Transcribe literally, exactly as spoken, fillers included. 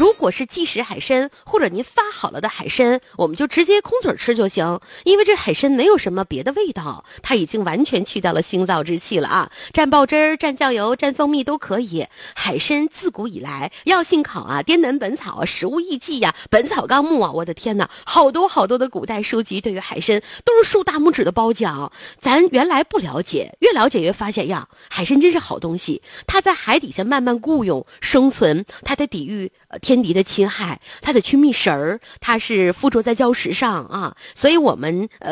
如果是即食海参或者您发好了的海参，我们就直接空嘴吃就行，因为这海参没有什么别的味道，它已经完全去掉了腥臊之气了啊！蘸爆汁儿、蘸酱油、蘸蜂蜜都可以。海参自古以来，药性考啊，滇南本草啊，食物艺记呀、啊，本草纲目啊，我的天哪，好多好多的古代书籍对于海参都是竖大拇指的褒奖。咱原来不了解，越了解越发现呀，海参真是好东西，它在海底下慢慢固用生存，它得抵御呃天敌的侵害，它得去觅食儿，它是附着在礁石上啊，所以我们呃。